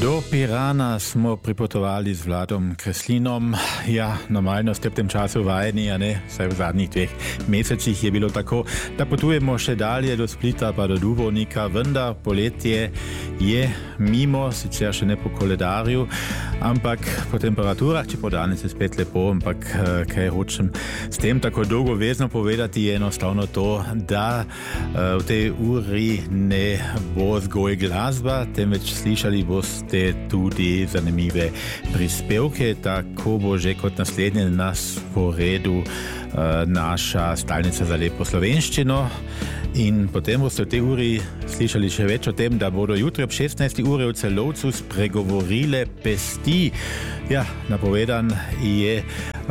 Do Pirana smo pripotovali z Vladom Kreslinom. Ja, normalno ste v tem času vajeni, a ne? Saj v zadnjih 2 mesecih je bilo tako, da potujemo še dalje do Splita pa do Dubrovnika, vendar poletje je mimo, sicer še ne po koledarju, ampak po temperaturah, če po danes je spet lepo, ampak kaj hočem s tem tako dolgo vezno povedati, je enostavno to, da v tej uri ne bo zgolj glasba, temveč slišali boste tudi zanimive prispevke, tako bo že kot naslednje na sporedu naša stalnica za lepo slovenščino. In potem boste v tej uri slišali še več o tem, da bodo jutri ob 16. uri v Celovcu spregovorile pesti. Ja, napovedan je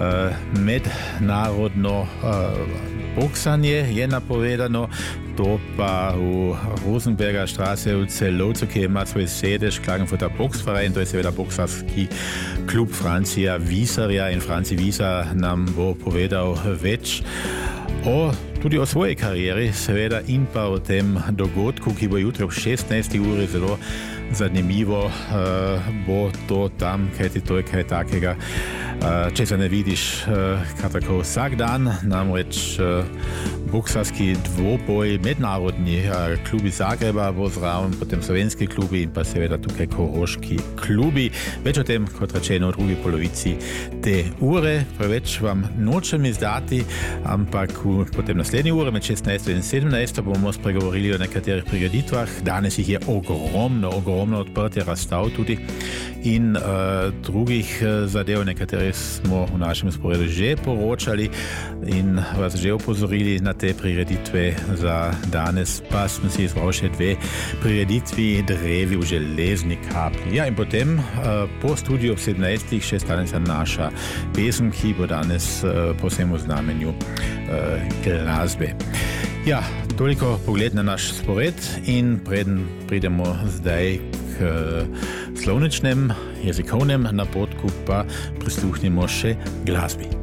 mednarodno boksanje, je napovedano, to pa v Rosenberger Straße v Celovcu, ki ima svoj sedež Klagenfurter Boxverein, to je seveda boksarski klub Francija Visarja, in Franci Visar nam bo povedal več tudi o svoji karieri, seveda, in pa o tem dogodku, ki bo jutri ob 16. uri zelo zanimivo. Bo to tam, kajti to je kaj takega, če se ne vidiš kar tako vsak dan, namreč boksarski dvoboj, mednarodni klubi Zagreba bo zraven, potem slovenski klubi in pa seveda tukaj koroški klubi. Več o tem, kot rečeno, v drugi polovici te ure. Preveč vam nočem izdati, ampak potem naslednji ure med 16. in 17. bomo spregovorili o nekaterih prireditvah. Danes jih je ogromno odprtje razstav tudi in drugih zadev, nekatere smo v našem sporedu že poročali in vas že opozorili na te prireditve. Za danes pa smo si izbrali še 2 prireditvi, Drevi v železni kapli. Ja, in potem po studiju ob 17. še stalnica naša pesem, ki bo danes povsem v znamenju glasbe. Ja, toliko pogled na naš spored in preden pridemo zdaj k slovničnem, jezikovnem napotku, pa prisluhnimo še glasbi.